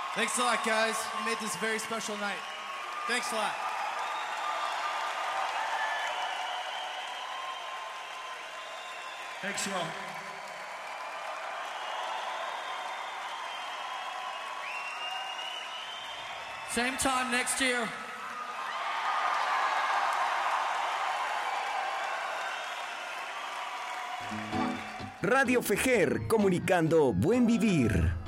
Thanks a lot, guys. You made this a very special night. Thanks a lot. Thanks, y'all. Same time next year. Radio Fejer, comunicando buen vivir.